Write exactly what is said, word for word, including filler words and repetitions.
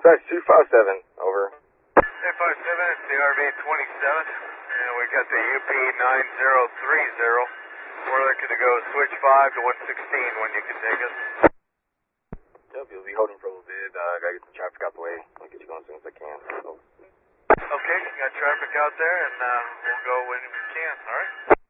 Dispatch two five seven, over. two five seven, it's the R V twenty-seven, and we got the U P nine zero three zero. We're looking to go switch five to one sixteen when you can take us. Yep, you'll be holding for a little bit. Uh, gotta get some traffic out the way. I'll get you going as soon as I can. So. Okay, got traffic out there, and uh, we'll go when we can, alright?